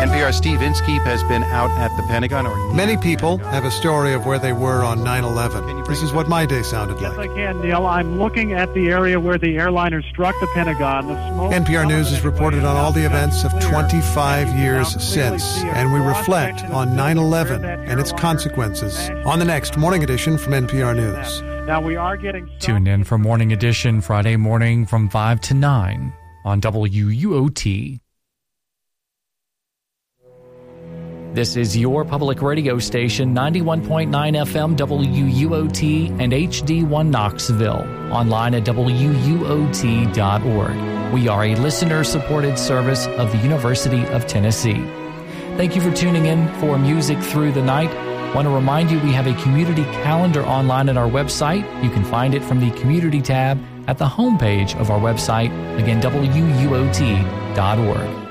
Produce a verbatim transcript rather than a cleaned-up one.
N P R's Steve Inskeep has been out at the Pentagon. Or Many people have a story of where they were on nine eleven. This is what my day sounded Yes, like. I can, Neil. I'm looking at the area where the airliner struck the Pentagon. The smoke N P R News has reported on all the events of twenty-five years since, and we reflect on nine eleven and its consequences on the next Morning Edition from N P R News. Now we are getting Tune in for Morning Edition Friday morning from five to nine on W U O T. This is your public radio station, ninety-one point nine F M W U O T and H D one Knoxville, online at W U O T dot org. We are a listener-supported service of the University of Tennessee. Thank you for tuning in for Music Through the Night. I want to remind you we have a community calendar online at our website. You can find it from the Community tab at the homepage of our website, again, W U O T dot org.